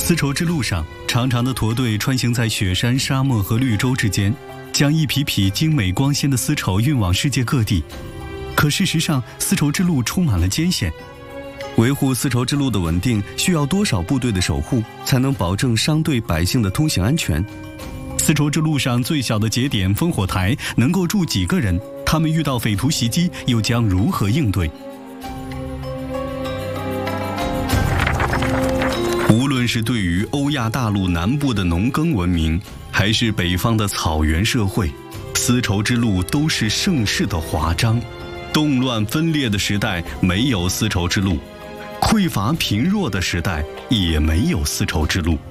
丝绸之路上，长长的驼队穿行在雪山、沙漠和绿洲之间，将一匹匹精美光鲜的丝绸运往世界各地。可事实上，丝绸之路充满了艰险。维护丝绸之路的稳定，需要多少部队的守护，才能保证商队百姓的通行安全？丝绸之路上最小的节点烽火台能够住几个人？他们遇到匪徒袭击，又将如何应对？无论是对于欧亚大陆南部的农耕文明，还是北方的草原社会，丝绸之路都是盛世的华章。动乱分裂的时代没有丝绸之路，匮乏贫弱的时代也没有丝绸之路。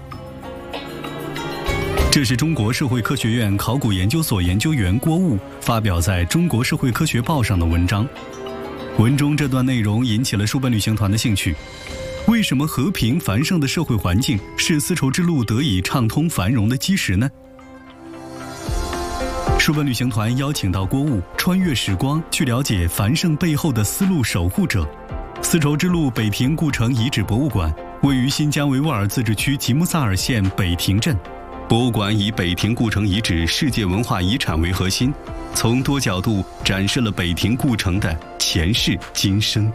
这是中国社会科学院考古研究所研究员郭务发表在《中国社会科学报》上的文章。文中这段内容引起了书本旅行团的兴趣。为什么和平繁盛的社会环境是丝绸之路得以畅通繁荣的基石呢？书本旅行团邀请到郭务穿越时光，去了解繁盛背后的丝路守护者。丝绸之路北亭故城遗址博物馆位于新疆维吾尔自治区吉木萨尔县北亭镇。博物馆以北亭故城遗址世界文化遗产为核心，从多角度展示了北亭故城的前世今生。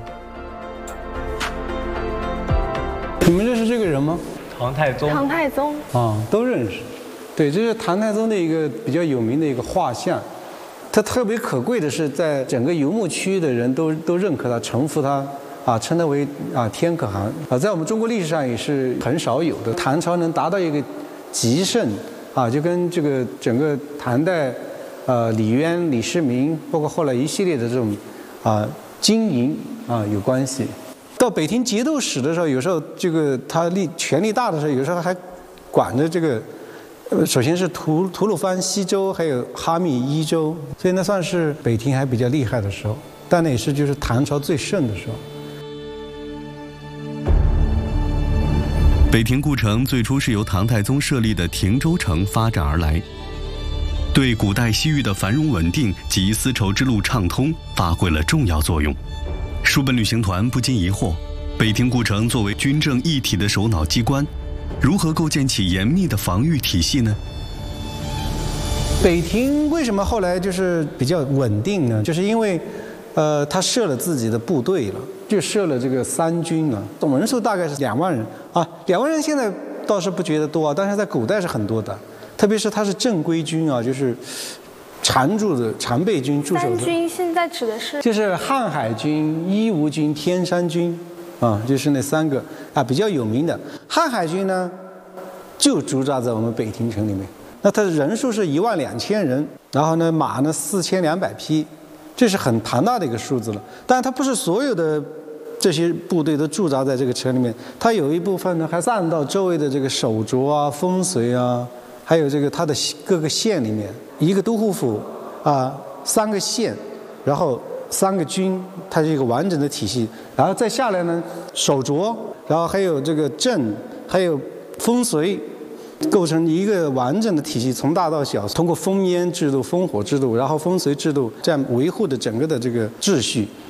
你们认识这个人吗？ 唐太宗。 唐太宗啊，都认识。对，这是唐太宗的一个比较有名的一个画像。他特别可贵的是，在整个游牧区的人都认可他，臣服他，称他为天可汗在我们中国历史上也是很少有的。唐朝能达到一个极盛就跟这个整个唐代李渊、李世民，包括后来一系列的这种经营有关系。到北庭节度使的时候，有时候这个他权力大的时候，有时候还管着这个，首先是吐鲁番西州，还有哈密伊州，所以那算是北庭还比较厉害的时候，但那也是就是唐朝最盛的时候。 北庭故城最初是由唐太宗设立的亭州城发展而来，对古代西域的繁荣稳定及丝绸之路畅通发挥了重要作用。书本旅行团不禁疑惑，北庭故城作为军政一体的首脑机关，如何构建起严密的防御体系呢？ 北庭为什么后来就是比较稳定呢？就是因为他设了自己的部队了，就设了这个三军了，总人数大概是2万人2万人现在倒是不觉得多但是在古代是很多的，特别是他是正规军就是常备军驻守的。 三军现在指的是就是瀚海军、伊吾军、天山军就是那3个比较有名的。瀚海军呢就驻扎在我们北庭城里面，那它的人数是12000人，然后呢马呢4200匹，这是很庞大的一个数字了。但它不是所有的这些部队都驻扎在这个城里面，它有一部分呢还散到周围的这个手镯烽燧还有这个它的各个县里面，一个都护府3个县，然后3个军，它是一个完整的体系。然后再下来呢，手镯，然后还有这个镇，还有烽燧，构成一个完整的体系，从大到小，通过烽烟制度、烽火制度，然后烽燧制度，这样维护的整个的这个秩序。